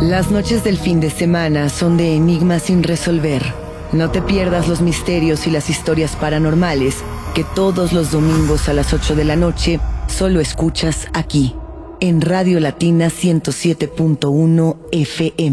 Las noches del fin de semana son de enigmas sin resolver. No te pierdas los misterios y las historias paranormales que todos los domingos a las 8 de la noche solo escuchas aquí, en Radio Latina 107.1 FM.